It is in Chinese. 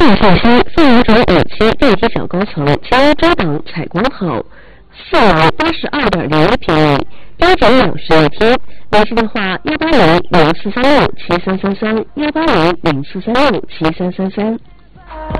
信息：凤阳城5期电梯小高层经遮挡采光后，4楼82.01平米，标准两室一厅。联系电话：180-0436-7333，180-0436-7333。